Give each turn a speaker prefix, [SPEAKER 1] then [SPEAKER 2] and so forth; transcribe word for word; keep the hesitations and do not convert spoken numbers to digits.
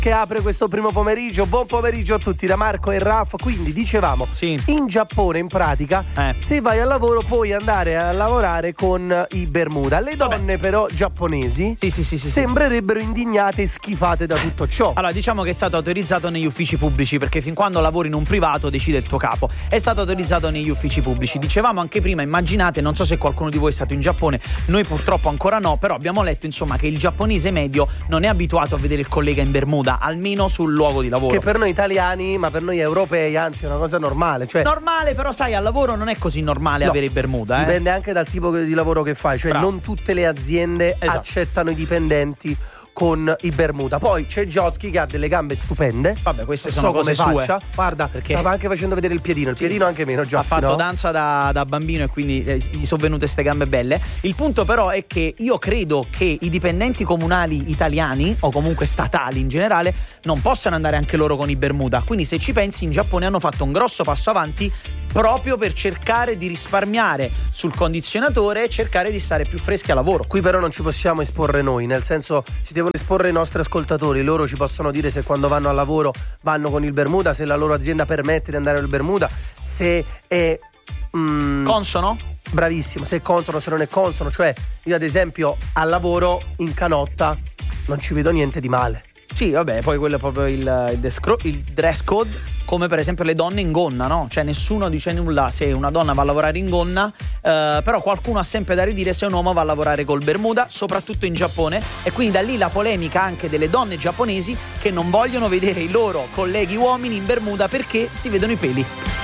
[SPEAKER 1] che apre questo primo pomeriggio. Buon pomeriggio a tutti da Marco e Raf. Quindi dicevamo,
[SPEAKER 2] sì.
[SPEAKER 1] in Giappone in pratica
[SPEAKER 2] eh.
[SPEAKER 1] se vai al lavoro puoi andare a lavorare con i Bermuda. Le donne Vabbè. però giapponesi
[SPEAKER 2] sì, sì, sì, sì,
[SPEAKER 1] sembrerebbero indignate e schifate da tutto ciò.
[SPEAKER 2] Allora diciamo che è stato autorizzato negli uffici pubblici, perché fin quando lavori in un privato decide il tuo capo. È stato autorizzato negli uffici pubblici. Dicevamo anche prima, immaginate, non so se qualcuno di voi è stato in Giappone, noi purtroppo ancora no, però abbiamo letto insomma che il giapponese medio non è abituato a vedere il collega in Bermuda, almeno sul luogo di lavoro.
[SPEAKER 1] Che per noi italiani, ma per noi europei, anzi è una cosa normale, cioè
[SPEAKER 2] normale, però sai, al lavoro non è così normale no. avere il Bermuda, eh?
[SPEAKER 1] Dipende anche dal tipo di lavoro che fai, cioè
[SPEAKER 2] Bravo.
[SPEAKER 1] non tutte le aziende
[SPEAKER 2] esatto.
[SPEAKER 1] accettano i dipendenti con i Bermuda. Poi c'è Giotsky che ha delle gambe stupende.
[SPEAKER 2] Vabbè, queste
[SPEAKER 1] non
[SPEAKER 2] sono
[SPEAKER 1] so
[SPEAKER 2] cose
[SPEAKER 1] come
[SPEAKER 2] sue.
[SPEAKER 1] faccia. Guarda,
[SPEAKER 2] perché
[SPEAKER 1] stava anche facendo vedere il piedino. Il sì. piedino anche meno. Giotsky,
[SPEAKER 2] ha fatto
[SPEAKER 1] no?
[SPEAKER 2] danza da, da bambino e quindi eh, gli sono venute ste gambe belle. Il punto però è che io credo che i dipendenti comunali italiani o comunque statali in generale non possano andare anche loro con i Bermuda. Quindi se ci pensi, in Giappone hanno fatto un grosso passo avanti proprio per cercare di risparmiare sul condizionatore e cercare di stare più freschi a lavoro.
[SPEAKER 1] Qui però non ci possiamo esporre noi, nel senso ci devono esporre i nostri ascoltatori. Loro ci possono dire se quando vanno al lavoro vanno con il Bermuda, se la loro azienda permette di andare al Bermuda, se è mm,
[SPEAKER 2] consono?
[SPEAKER 1] Bravissimo, se è consono, se non è consono. Cioè io ad esempio al lavoro in canotta non ci vedo niente di male.
[SPEAKER 2] Sì, vabbè, poi quello è proprio il, il, descro- il dress code, come per esempio le donne in gonna, no? Cioè nessuno dice nulla se una donna va a lavorare in gonna, eh, però qualcuno ha sempre da ridire se un uomo va a lavorare col Bermuda, soprattutto in Giappone, e quindi da lì la polemica anche delle donne giapponesi che non vogliono vedere i loro colleghi uomini in Bermuda perché si vedono i peli.